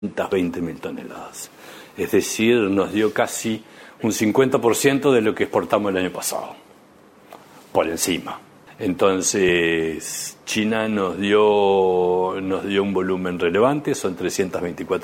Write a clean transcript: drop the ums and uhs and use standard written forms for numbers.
20.000 toneladas. Es decir, nos dio casi un 50% de lo que exportamos el año pasado, por encima. Entonces, China nos dio un volumen relevante, son 324